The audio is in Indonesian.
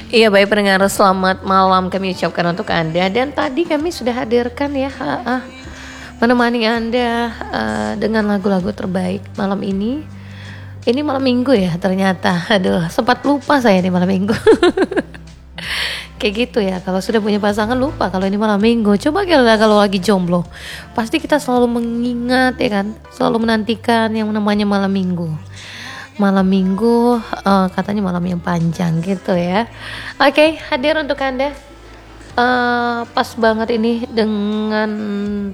Iya, baik pendengar, selamat malam kami ucapkan untuk Anda. Dan tadi kami sudah hadirkan ya, menemani Anda dengan lagu-lagu terbaik malam ini. Ini malam minggu ya ternyata. Aduh, sempat lupa saya nih malam minggu. Kayak gitu ya, kalau sudah punya pasangan lupa kalau ini malam minggu. Coba kalau lagi jomblo, pasti kita selalu mengingat ya kan, selalu menantikan yang namanya malam minggu. Malam minggu katanya malam yang panjang gitu ya. Oke, hadir untuk Anda. Pas banget ini dengan